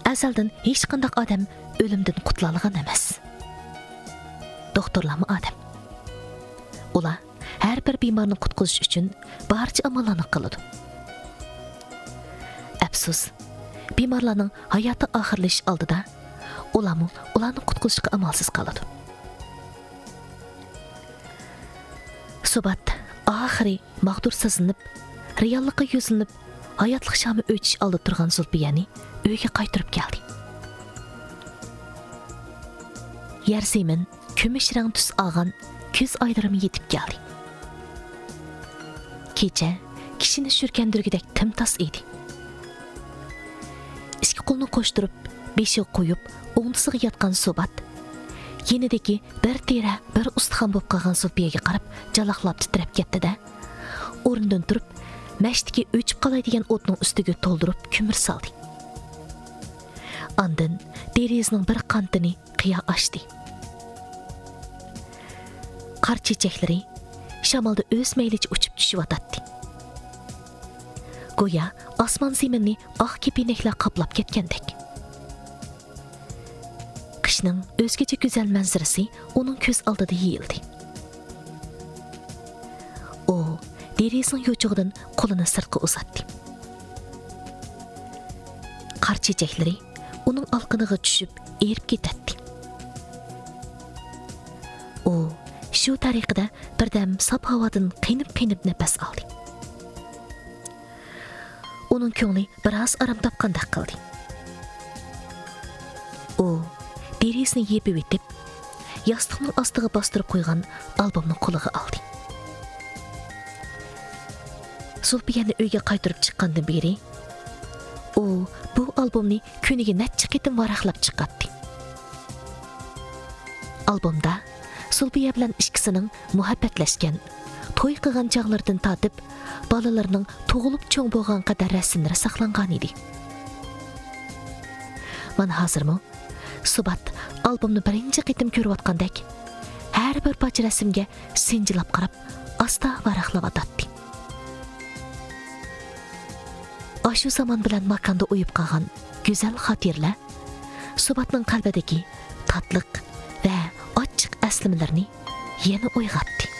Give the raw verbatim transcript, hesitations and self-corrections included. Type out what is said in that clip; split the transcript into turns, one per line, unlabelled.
azaldan hech qanday odam o'limdan qutulgan emas. Doktorlarmi odam. Ular har bir bemorni qutqizish uchun barcha amallarni qiladi. Afsus, bemorlarning hayoti oxirlash oldida ularni ularni qutqizishga amalsiz qoladi. Subat oxiri mag'dur sezilib, reallikqa yuzlanib, hayotlik shami o'chish oldi turgan Zulfiyani uyga qaytarib keldi. Yer zemin kumush rang tus olgan kuz oylarimi yetib keldi. Kecha kishini shurkandirgidek timtos edi. Ikki qo'lni qo'shtirib, beshiga qo'yib, o'ngtisiga yotgan Subat yenidagi bir tera, bir ustixon bo'lib qolgan Zulfiyaga qarab, jaloqlab titrab ketdi-da, o'rnidan turib, mashtga o'chib qoladigan o'tning ustiga to'ldirib ko'mir soldi. Ondan derazaning bir qantini qiya ochdi. Qor chechaklari shamolda o'z maylicha uchib tushyotdi. Go'yo osmon zaminni oq kepinaklar qoplab ketgandek. Qishning o'zgacha go'zal manzarasi uning ko'z oldida yeyildi. U derazaning yo'chug'idan qo'lini sirtqa uzatdi. Qor chechaklari uning alqiniga tushib, erib ketdi. U shu tariqada birdam sop havodan qiynib-qiynib nafas oldi. Uning ko'ngli biroz aram topgandek qildi. U derisini yepib etib, yostiqning ostiga bostirib qo'ygan albomni qo'liga oldi. Zulfiyani uyga qaytarib chiqqandan beri u bu albomni kuniga necha qitim varaqlab chiqardi. Albomda Zulfiya bilan ikkisining muhabbatlashgan, to'y qilgan chog'laridan tortib, bolalarning tug'ilib cho'ng bo'lgan qadar rasmlari saqlangan edi. Mana hozirmi Subat albomni birinchi qitim ko'rayotgandek, har bir parcha rasmga sinjilab qarab, asta varaqlab o'tdi. Ashu zaman bilan makonda uyib qolgan go'zal xotirlar Subatning qalbidagi tatliq va ochiq aslimalarni yana uyg'otdi.